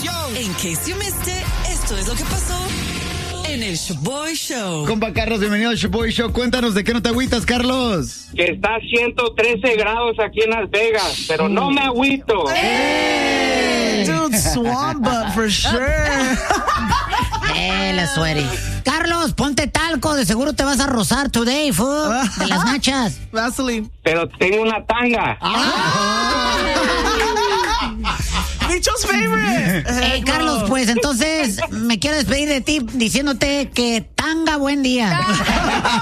En case you missed it, esto es lo que pasó en el Shoboy Show. Compa Carlos, bienvenido al Shoboy Show. Cuéntanos de qué no te agüitas, Carlos. Que está a 113 grados aquí en Las Vegas, pero no me agüito. Dude, swamp butt for sure. La sweaty. Carlos, ponte talco, de seguro te vas a rozar today, fool, de las nachas. Vaseline. Pero tengo una tanga. Micho's favorite. Carlos, pues entonces me quiero despedir de ti diciéndote que tanga buen día.